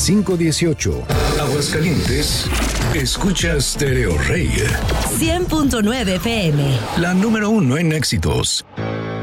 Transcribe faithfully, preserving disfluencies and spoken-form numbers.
cinco dieciocho. Aguascalientes, escucha Stereo Rey. cien punto nueve F M. La número uno en éxitos.